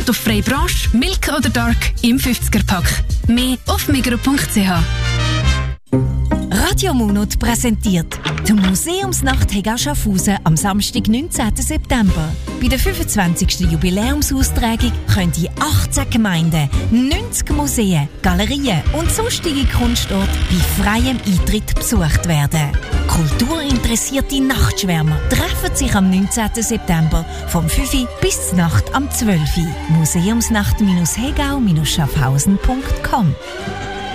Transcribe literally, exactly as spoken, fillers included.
Angebot auf Freie Branche, Milk oder Dark im fünfziger-Pack. Mehr auf migros punkt c h. Radio Monat präsentiert die Museumsnacht Hega Schaffhausen am Samstag, neunzehnten September. Bei der fünfundzwanzigsten Jubiläumsaustragung können in achtzehn Gemeinden, neunzig Museen, Galerien und sonstige Kunstorte bei freiem Eintritt besucht werden. Kulturinteressierte Nachtschwärmer treffen sich am neunzehnten September vom fünf Uhr bis zur Nacht am zwölf Uhr. Museumsnacht Hegau Schaffhausen punkt com